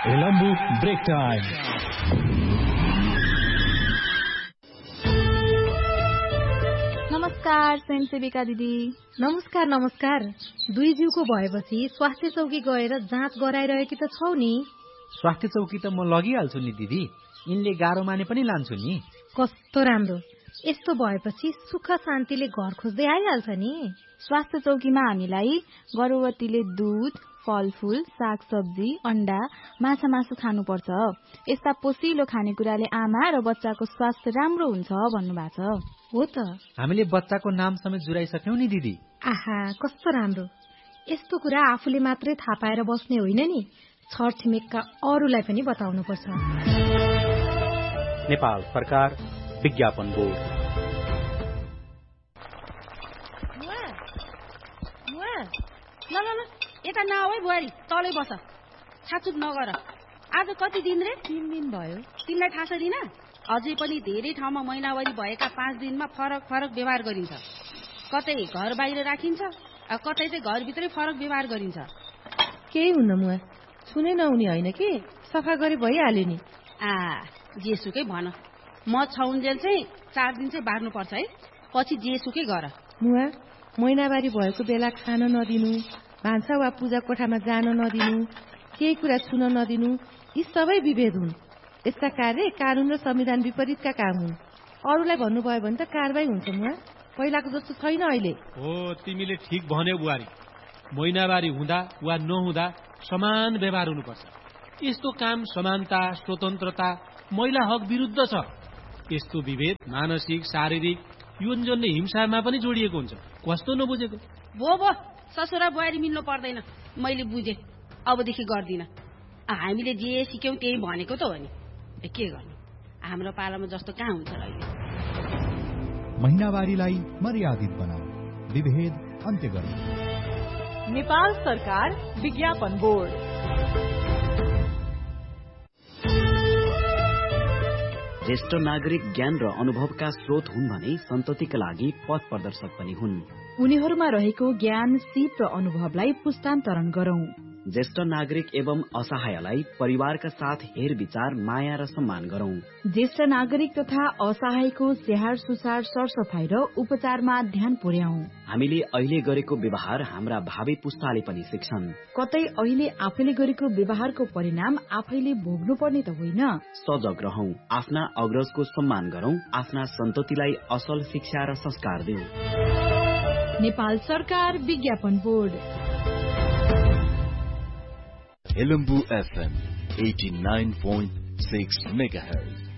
Helambu brake time. नमस्कार स्वयंसेविका दिदी। नमस्कार। दुई जिउको भएपछि स्वास्थ्य चौकी गएर जाँच गराइरहेकी त छौ नि। स्वास्थ्य चौकी त म लगिहाल्छु नि दिदी, यिनले गाह्रो माने पनि लान्छु नि। कस्तो राम्रो, यस्तो भएपछि सुख शान्तिले घर खोज्दै आइहाल्छ नि। स्वास्थ्य चौकीमा हामीलाई गर्भवतीले दूध, फलफूल, सागसब्जी, अण्डा, माछा मासु खानुपर्छ। यस्ता पोषिलो खानेकुराले आमा र बच्चाको स्वास्थ्य राम्रो हुन्छ भन्नुभएको छ। हो त, हामीले बच्चाको नाम समेत जुराइसक्यौं नि दिदी। आहा, कस्तो राम्रो। यस्तो कुरा आफूले मात्रै थाहा पाएर बस्ने होइन नि, छरछिमेकका अरूलाई पनि बताउनुपर्छ। नेपाल सरकार विज्ञापन बोर्ड। ल यता नआऊ है बुहारी, तलै बस, छाचुप नगर। आज कति दिन रे? 3 दिन भयो। तिमीलाई थाहा छैन? अझै पनि धेरै ठाउँमा महिनावारी भएका 5 दिनमा फरक व्यवहार गरिन्छ। कतै घर बाहिर राखिन्छ, कतै चाहिँ घरभित्रै फरक व्यवहार गरिन्छ। केही हुन्न मुआ, सुने नहुने होइन कि, सफा गरी भइहाल्यो नि। जेसुकै भन, म छाउन्जेल चाहिँ 4 दिन चाहिँ बार्नुपर्छ है, पछि जेसुकै गर। मुआ, महिनावारी भएको बेला खान नदिनु, भान्सा वा पूजा कोठामा जान नदिनु, केही कुरा छुन नदिनु, यी सबै विभेद हुन्। यस्ता कार्य कानून र संविधान विपरीतका काम हुन्। अरूलाई भन्नुभयो भने त कारबाही हुन्छ मुआ, पहिलाको जस्तो छैन अहिले। हो, तिमीले ठिक भन्यौ बुहारी। महिनावारी हुँदा वा नहुँदा समान व्यवहार हुनुपर्छ। यस्तो काम समानता, स्वतन्त्रता, महिला हक विरुद्ध छ। यस्तो विभेद मानसिक, शारीरिक, यौनजन्य हिंसामा पनि जोडिएको हुन्छ। कस्तो नबुझेको? भो ससुरा बुहारी मिल्नु पर्दैन, मैले बुझेँ, अबदेखि गर्दिन। हामीले जे सिक्यौं त्यही भनेको त हो नि, के गर्नु, हाम्रो पालामा जस्तो कहाँ हुन्छ र अहिले। महिनावारीलाई मर्यादित बनाऊ, विभेद अन्त्य गर्नु। नेपाल सरकार विज्ञापन बोर्ड। ज्येष्ठ नागरिक ज्ञान र अनुभवका स्रोत हुन् भने सन्ततिका लागि पथ प्रदर्शक पनि हुन्। उनीहरूमा रहेको ज्ञान, सिप र अनुभवलाई पुस्तान्तरण गरौं। ज्येष्ठ नागरिक एवं असहायलाई परिवारका साथ हेरविचार, माया र सम्मान गरौं। ज्येष्ठ नागरिक तथा असहायको स्याहार सुसार, सरसफाई र उपचारमा ध्यान पुर्याऊ। हामीले अहिले गरेको व्यवहार हाम्रा भावी पुस्ताले पनि सिक्छन्। कतै अहिले आफैले गरेको व्यवहारको परिणाम आफैले भोग्नु पर्ने त होइन। सजग रहौं, आफ्ना अग्रजको सम्मान गरौं, आफ्ना सन्ततिलाई असल शिक्षा र संस्कार दिऊ। नेपाल सरकार विज्ञापन बोर्ड। Helambu FM 89.6 MHz